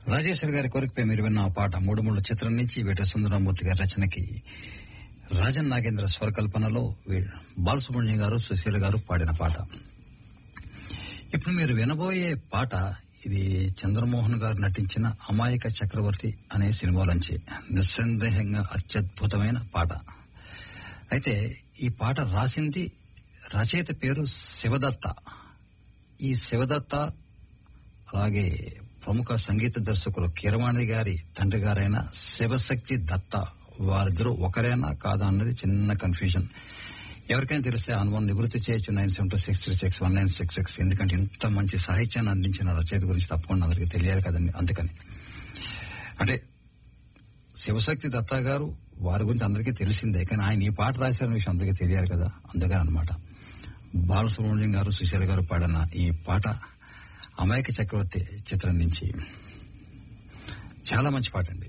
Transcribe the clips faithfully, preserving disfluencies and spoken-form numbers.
రాజేశ్వరి గారి కోరికపై మీరు విన్న ఆ పాట మూడు మూడు చిత్రం నుంచి వేట సుందరమూర్తి గారి రచనకి రాజన్ నాగేంద్ర స్వరకల్పనలో బాలసుబ్రహ్మణ్యం గారు సుశీల గారు పాడిన పాట. ఇప్పుడు మీరు వినబోయే పాట ఇది చంద్రమోహన్ గారు నటించిన అమాయక చక్రవర్తి అనే సినిమాలోంచి నిస్సందేహంగా అత్యద్భుతమైన పాట. అయితే ఈ పాట రాసింది రచయిత పేరు శివదత్త. ఈ శివదత్త అలాగే ప్రముఖ సంగీత దర్శకులు కీరవాణి గారి తండ్రి గారైన శివశక్తి దత్త వారిద్దరూ ఒకరేనా కాదా అన్నది చిన్న కన్ఫ్యూజన్. ఎవరికైనా తెలిస్తే అనుభవం నివృత్తి చేయొచ్చు nine seven two six three six one nine six six ఎందుకంటే ఇంత మంచి సాహిత్యాన్ని అందించిన రచయిత గురించి తప్పకుండా అందరికీ తెలియాలి కదండి. అందుకని అంటే శివశక్తి దత్తా గారు వారి గురించి అందరికీ తెలిసిందే, కానీ ఆయన ఈ పాట రాశారనే విషయం అందరికీ తెలియాలి కదా. అందుకని అనమాట బాలసుబ్రహ్మణ్యం గారు సుశీల గారు పాడిన ఈ పాట అమాయక చక్రవర్తి చిత్రం నుంచి చాలా మంచి పాట అండి.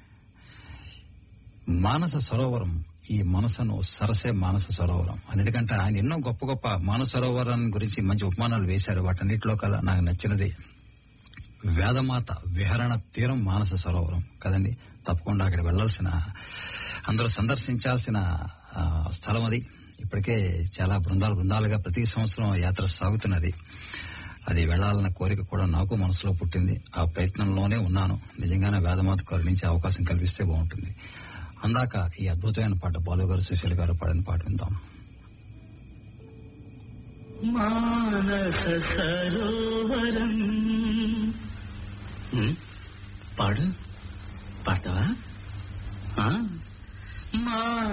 మానస సరోవరం, ఈ మనసును సరసే మానస సరోవరం. అన్నిటికంటే ఆయన ఎన్నో గొప్ప గొప్ప మానస సరోవరం గురించి మంచి ఉపమానాలు వేశారు. వాటన్నిటిలో కల్లా నాకు నచ్చినది వేదమాత విహరణ తీరం మానస సరోవరం కదండి. తప్పకుండా అక్కడ వెళ్లాల్సిన, అందరూ సందర్శించాల్సిన స్థలం అది. ఇప్పటికే చాలా బృందాలు బృందాలుగా ప్రతి సంవత్సరం యాత్ర సాగుతున్నది. అది వెళ్లాలన్న కోరిక కూడా నాకు మనసులో పుట్టింది. ఆ ప్రయత్నంలోనే ఉన్నాను. నిజంగానే వేదమాత కరుణించే అవకాశం కల్పిస్తే బాగుంటుంది. అందాక ఈ అద్భుతమైన పాట బాలు గారు సుశీల గారు పాడిన పాట విందాం. మానస సరోవరం. పాడు, పాడతావా?